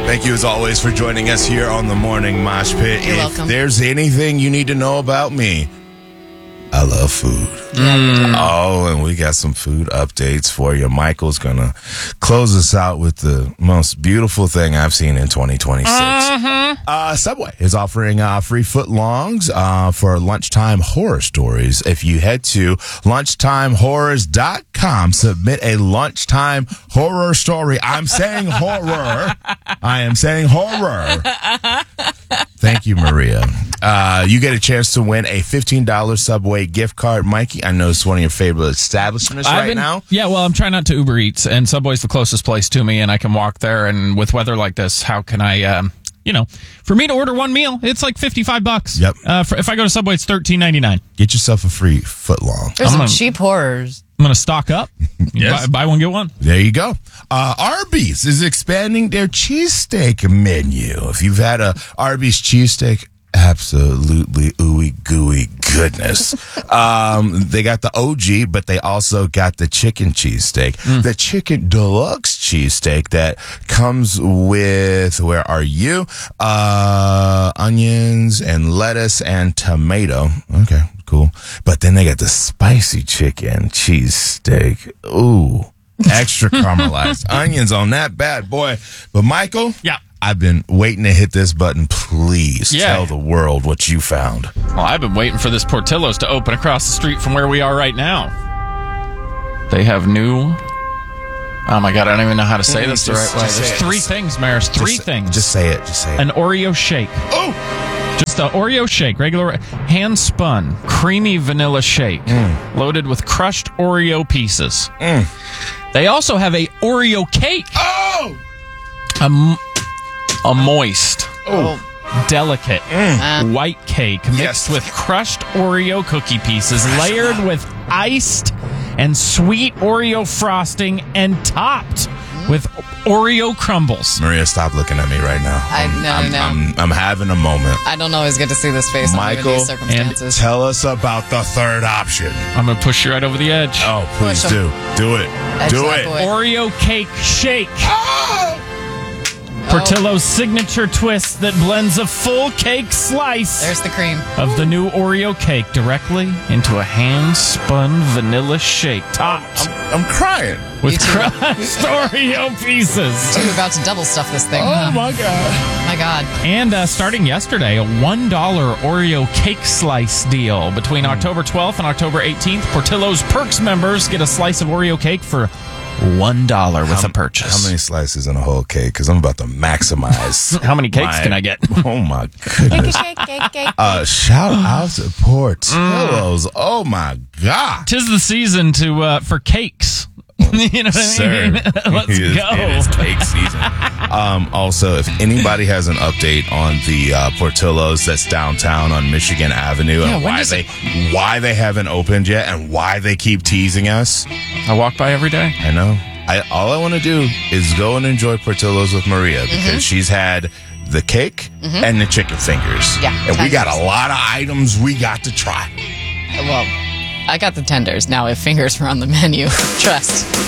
Thank you, as always, for joining us here on the Morning Mosh Pit. You're if welcome. there's anything you need to know about me, I love food. Oh, and we got some food updates for you. Michael's going to close us out with the most beautiful thing I've seen in 2026. Subway is offering free footlongs for lunchtime horror stories. If you head to lunchtimehorrors.com, submit a lunchtime horror story. I'm saying horror. I am saying horror. Thank you, Maria. You get a chance to win a $15 Subway gift card. Mikey, I know it's one of your favorite establishments now. Yeah, well, I'm trying not to Uber Eats, and Subway's the closest place to me, and I can walk there. And with weather like this, how can I, for me to order one meal, it's like $55. Yep. If I go to Subway, it's $13.99. Get yourself a free footlong. There's some cheap horrors. I'm going to stock up. Yes. Buy one, get one. There you go. Arby's is expanding their cheesesteak menu. If you've had a Arby's cheesesteak, absolutely ooey gooey goodness. They got the OG, but they also got the chicken cheesesteak, the chicken deluxe cheesesteak that comes with, where are you? Onions and lettuce and tomato. Okay, cool. But then they got the spicy chicken cheesesteak. Ooh, extra caramelized onions on that bad boy. But Michael, Yeah. I've been waiting to hit this button. Please Yeah. tell the world what you found. Well, I've been waiting for this Portillo's to open across the street from where we are right now. They have new... Oh, my God, I don't even know how to say this the right way. just say There's it. three things, Maris. Three things. Just say it. Just say it. An Oreo shake. Oh! Just an Oreo shake, regular hand-spun, creamy vanilla shake, loaded with crushed Oreo pieces. They also have a Oreo cake. Oh! A moist, delicate, white cake mixed Yes. with crushed Oreo cookie pieces, layered with iced and sweet Oreo frosting, and topped with Oreo crumbles. Maria, stop looking at me right now. I'm having a moment. I don't always get to see this face under Michael, these circumstances. Tell us about the third option. I'm going to push you right over the edge. Oh, please Push 'em. do. Do it. Edge Do that it. boy. Oreo cake shake. Oh! Portillo's signature twist that blends a full cake slice There's the cream. of the new Oreo cake directly into a hand-spun vanilla shake topped I'm crying. with You too. crushed Oreo pieces. You're about to double stuff this thing. Oh, my God. My God. And starting yesterday, a $1 Oreo cake slice deal. Between October 12th and October 18th, Portillo's Perks members get a slice of Oreo cake for $1 with a purchase. How many slices in a whole cake? Because I'm about to maximize. How many cakes can I get? Oh, my goodness. Shout out to Portillo's. Oh, my God. 'Tis the season for cakes. You know what I Sir, mean? Let's it is go. cake season. Also, if anybody has an update on the Portillo's that's downtown on Michigan Avenue and when does why they haven't opened yet and why they keep teasing us, I walk by every day. I know. All I want to do is go and enjoy Portillo's with Maria because she's had the cake and the chicken fingers. Yeah, and we got tenders. a lot of items we got to try. Well, I got the tenders. Now, if fingers were on the menu, trust.